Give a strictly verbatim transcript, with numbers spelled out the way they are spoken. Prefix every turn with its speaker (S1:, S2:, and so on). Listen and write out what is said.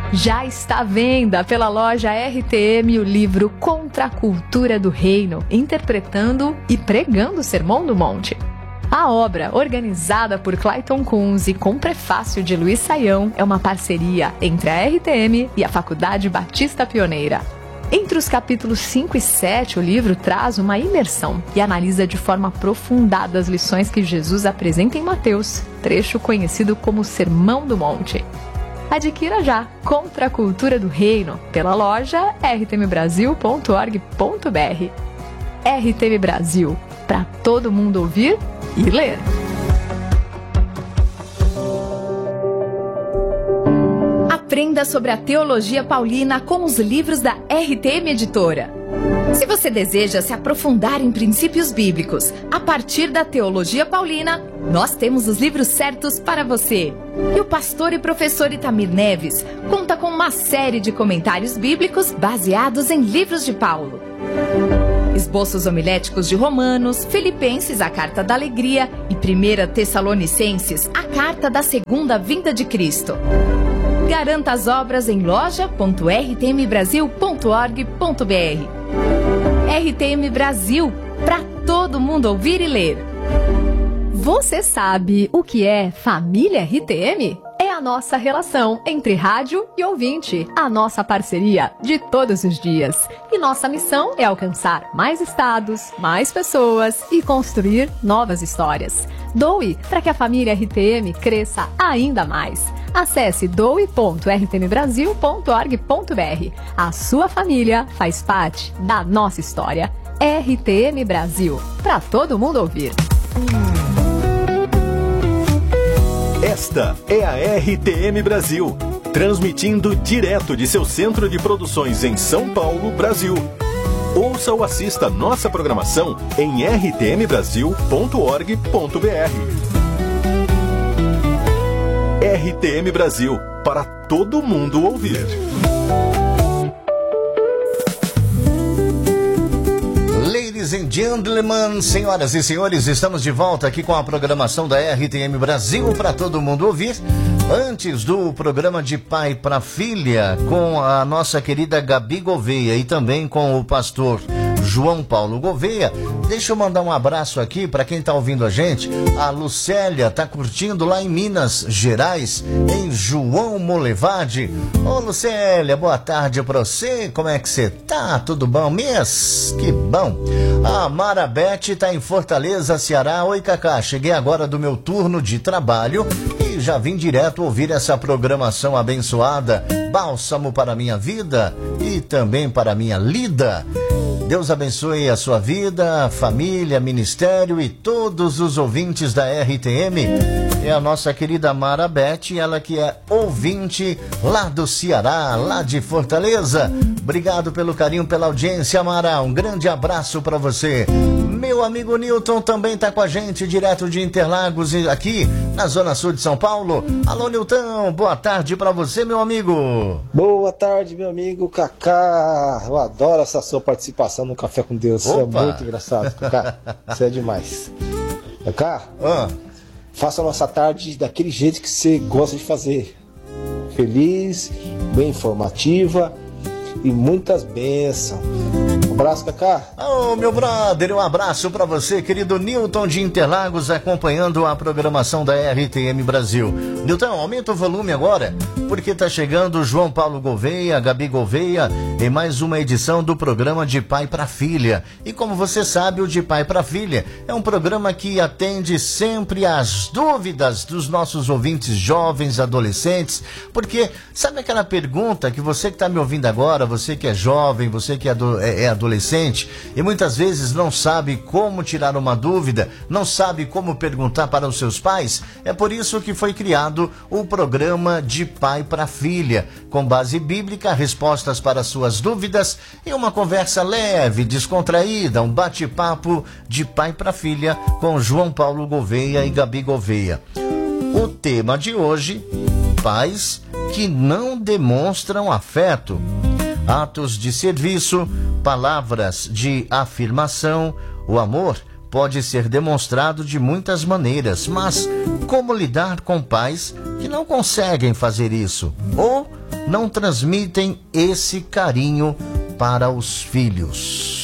S1: Já está à venda pela loja R T M o livro Contra a Cultura do Reino, interpretando e pregando o Sermão do Monte. A obra, organizada por Clayton Kunz e com prefácio de Luiz Saião, é uma parceria entre a R T M e a Faculdade Batista Pioneira. Entre os capítulos cinco e sete, o livro traz uma imersão e analisa de forma aprofundada as lições que Jesus apresenta em Mateus, trecho conhecido como Sermão do Monte. Adquira já Contra a Cultura do Reino pela loja r t m brasil ponto org ponto b r. R T M Brasil, para todo mundo ouvir e ler. Aprenda sobre a teologia paulina com os livros da R T M Editora. Se você deseja se aprofundar em princípios bíblicos a partir da teologia paulina, nós temos os livros certos para você. E o pastor e professor Itamir Neves conta com uma série de comentários bíblicos baseados em livros de Paulo. Esboços homiléticos de Romanos, Filipenses, a Carta da Alegria, e primeira Tessalonicenses, a Carta da Segunda Vinda de Cristo. Garanta as obras em loja ponto r t m brasil ponto org ponto b r. R T M Brasil, para todo mundo ouvir e ler. Você sabe o que é família R T M? É a nossa relação entre rádio e ouvinte, a nossa parceria de todos os dias. E nossa missão é alcançar mais estados, mais pessoas e construir novas histórias. Doe para que a família R T M cresça ainda mais. Acesse doe ponto r t m brasil ponto org ponto b r. A sua família faz parte da nossa história. R T M Brasil, para todo mundo ouvir.
S2: Esta é a R T M Brasil, transmitindo direto de seu centro de produções em São Paulo, Brasil. Ouça ou assista nossa programação em r t m brasil ponto org ponto b r. R T M Brasil, para todo mundo ouvir.
S3: Ladies and gentlemen, senhoras e senhores, estamos de volta aqui com a programação da R T M Brasil para todo mundo ouvir. Antes do programa de pai para filha, com a nossa querida Gabi Gouveia e também com o pastor João Paulo Gouveia, deixa eu mandar um abraço aqui para quem está ouvindo a gente. A Lucélia está curtindo lá em Minas Gerais, em João Molevade. Ô Lucélia, boa tarde para você, como é que você tá? Tudo bom mesmo? Que bom. A Mara Beth está em Fortaleza, Ceará. Oi Cacá, cheguei agora do meu turno de trabalho e já vim direto ouvir essa programação abençoada, bálsamo para a minha vida e também para a minha lida. Deus abençoe a sua vida, família, ministério e todos os ouvintes da R T M. É a nossa querida Mara Beth, ela que é ouvinte lá do Ceará, lá de Fortaleza. Obrigado pelo carinho, pela audiência, Mara. Um grande abraço para você. Meu amigo Newton também está com a gente, direto de Interlagos, aqui na Zona Sul de São Paulo. Alô, Newton, boa tarde para você, meu amigo.
S4: Boa tarde, meu amigo Cacá. Eu adoro essa sua participação no Café com Deus. Isso é muito engraçado, Cacá. Isso é demais. Cacá, ah. faça a nossa tarde daquele jeito que você gosta de fazer. Feliz, bem informativa e muitas bênçãos. Um abraço, Cacá.
S3: Ô, oh, meu brother, um abraço pra você, querido Newton de Interlagos, acompanhando a programação da R T M Brasil. Newton, aumenta o volume agora, porque tá chegando João Paulo Gouveia, Gabi Gouveia, em mais uma edição do programa De Pai para Filha. E como você sabe, o De Pai para Filha é um programa que atende sempre às dúvidas dos nossos ouvintes jovens, adolescentes, porque sabe aquela pergunta que você que tá me ouvindo agora, você que é jovem, você que é, ado- é adolescente, e muitas vezes não sabe como tirar uma dúvida, não sabe como perguntar para os seus pais? É por isso que foi criado o programa De Pai para Filha, com base bíblica, respostas para suas dúvidas e uma conversa leve, descontraída, um bate-papo de pai para filha com João Paulo Gouveia e Gabi Gouveia. O tema de hoje: pais que não demonstram afeto. Atos de serviço, palavras de afirmação. O amor pode ser demonstrado de muitas maneiras, mas como lidar com pais que não conseguem fazer isso? Ou não transmitem esse carinho para os filhos.